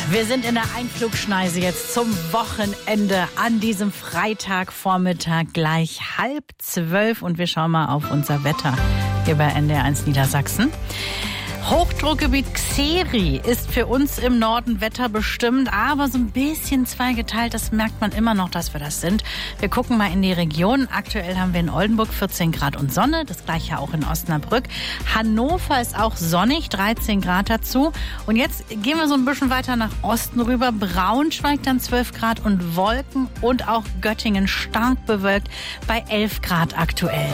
Wir sind in der Einflugschneise jetzt zum Wochenende an diesem Freitagvormittag gleich 11:30 und wir schauen mal auf unser Wetter hier bei NDR1 Niedersachsen. Hochdruckgebiet Xeri ist für uns im Norden wetterbestimmt, aber so ein bisschen zweigeteilt. Das merkt man immer noch, dass wir das sind. Wir gucken mal in die Region. Aktuell haben wir in Oldenburg 14 Grad und Sonne. Das gleiche auch in Osnabrück. Hannover ist auch sonnig, 13 Grad dazu. Und jetzt gehen wir so ein bisschen weiter nach Osten rüber. Braunschweig dann 12 Grad und Wolken und auch Göttingen stark bewölkt bei 11 Grad aktuell.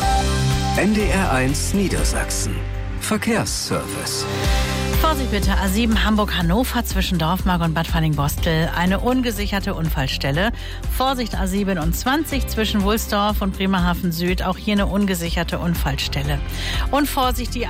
NDR1 Niedersachsen. Verkehrsservice. Vorsicht bitte, A7 Hamburg-Hannover zwischen Dorfmark und Bad Falling-Bostel. Eine ungesicherte Unfallstelle. Vorsicht A27 zwischen Wulsdorf und Bremerhaven Süd. Auch hier eine ungesicherte Unfallstelle. Und Vorsicht die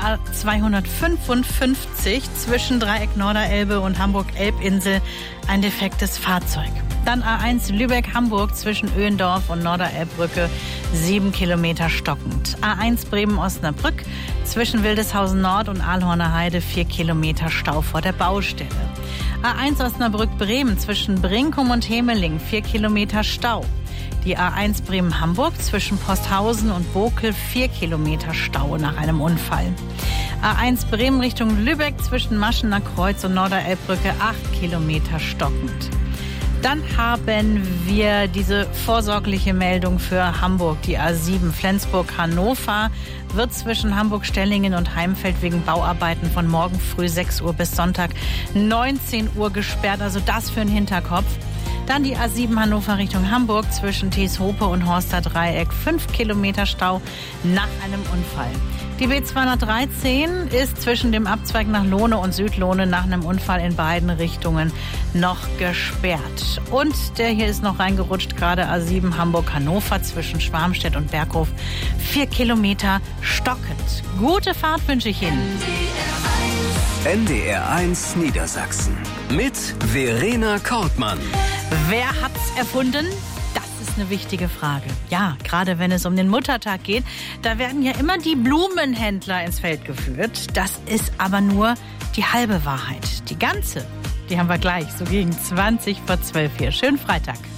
A255 zwischen Dreieck Norderelbe und Hamburg-Elbinsel. Ein defektes Fahrzeug. Dann A1 Lübeck-Hamburg zwischen Öhendorf und Norderelbbrücke 7 Kilometer stockend. A1 Bremen-Osnabrück zwischen Wildeshausen Nord und Ahlhorner Heide 4 Kilometer Stau vor der Baustelle. A1 Osnabrück-Bremen zwischen Brinkum und Hemeling 4 Kilometer Stau. Die A1 Bremen-Hamburg zwischen Posthausen und Bokel 4 Kilometer Stau nach einem Unfall. A1 Bremen Richtung Lübeck zwischen Maschener Kreuz und Norderelbbrücke 8 Kilometer stockend. Dann haben wir diese vorsorgliche Meldung für Hamburg. Die A7 Flensburg-Hannover wird zwischen Hamburg-Stellingen und Heimfeld wegen Bauarbeiten von morgen früh 6 Uhr bis Sonntag 19 Uhr gesperrt. Also das für den Hinterkopf. Dann die A7 Hannover Richtung Hamburg zwischen Thieshope und Horster Dreieck 5 Kilometer Stau nach einem Unfall. Die B213 ist zwischen dem Abzweig nach Lohne und Südlohne nach einem Unfall in beiden Richtungen noch gesperrt. Und der hier ist noch reingerutscht, gerade A7 Hamburg-Hannover zwischen Schwarmstedt und Berghof 4 Kilometer stockend. Gute Fahrt wünsche ich Ihnen. NDR1 Niedersachsen mit Verena Kortmann. Wer hat's erfunden? Das ist eine wichtige Frage. Ja, gerade wenn es um den Muttertag geht, da werden ja immer die Blumenhändler ins Feld geführt. Das ist aber nur die halbe Wahrheit. Die ganze, die haben wir gleich, so gegen 11:20 hier. Schönen Freitag.